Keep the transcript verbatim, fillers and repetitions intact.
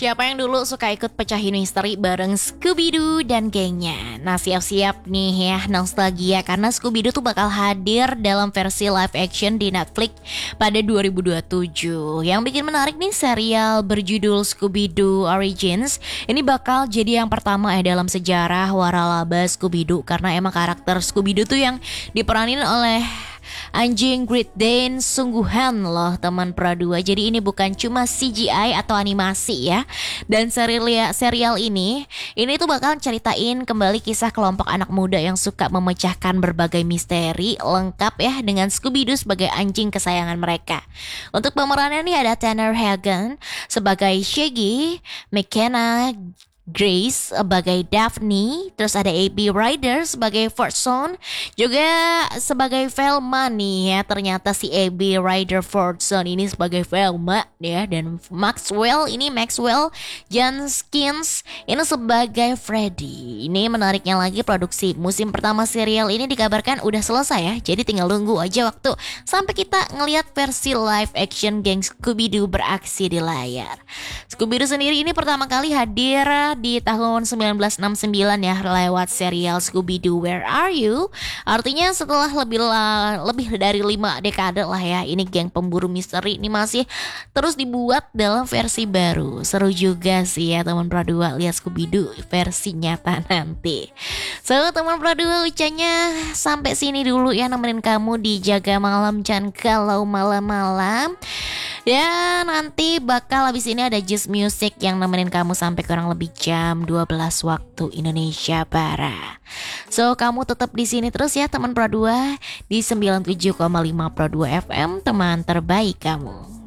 Siapa yang dulu suka ikut pecahin misteri bareng Scooby-Doo dan gengnya? Nah, siap-siap nih ya nostalgia karena Scooby-Doo tuh bakal hadir dalam versi live action di Netflix pada dua ribu dua puluh tujuh. Yang bikin menarik nih, serial berjudul Scooby-Doo Origins ini bakal jadi yang pertama ya dalam sejarah waralaba Scooby-Doo, karena emang karakter Scooby-Doo tuh yang diperanin oleh anjing Great Dane sungguhan loh teman Pro dua. Jadi ini bukan cuma C G I atau animasi ya. Dan serial serial ini ini tuh bakal ceritain kembali kisah kelompok anak muda yang suka memecahkan berbagai misteri, lengkap ya dengan Scooby-Doo sebagai anjing kesayangan mereka. Untuk pemerannya nih ada Tanner Hagen sebagai Shaggy, McKenna Grace sebagai Daphne, terus ada A B Ryder sebagai Fortson, juga sebagai Velma nih ya. Ternyata si A B Ryder Fortson ini sebagai Velma ya, dan Maxwell ini Maxwell Janskins ini sebagai Freddy. Ini menariknya lagi, produksi musim pertama serial ini dikabarkan udah selesai ya. Jadi tinggal tunggu aja waktu sampai kita ngelihat versi live action geng Scooby-Doo beraksi di layar. Scooby-Doo sendiri ini pertama kali hadir di tahun sembilan belas enam puluh sembilan ya lewat serial Scooby-Doo Where Are You. Artinya setelah lebih la, lebih dari lima dekade lah ya, ini geng pemburu misteri ini masih terus dibuat dalam versi baru. Seru juga sih ya teman Pro dua lihat Scooby-Doo versi nyata nanti. So teman Pro dua, ucapnya sampai sini dulu ya, nemenin kamu di Jaga Malam Jangan Galau malam-malam. Dan nanti bakal habis ini ada Just Music yang nemenin kamu sampai kurang lebih jam dua belas waktu Indonesia Barat. So kamu tetap di sini terus ya teman Pro dua di sembilan puluh tujuh koma lima Pro dua F M, teman terbaik kamu.